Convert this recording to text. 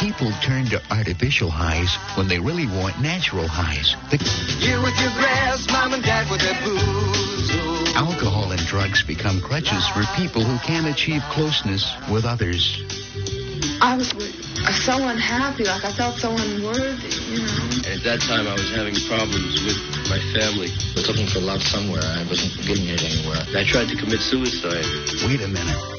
People turn to artificial highs when they really want natural highs. You with your grass, mom and dad with their booze. Alcohol and drugs become crutches for people who can't achieve closeness with others. I was so unhappy, like I felt so unworthy, you know. At that time, I was having problems with my family. I was looking for love somewhere. I wasn't getting it anywhere. I tried to commit suicide. Wait a minute.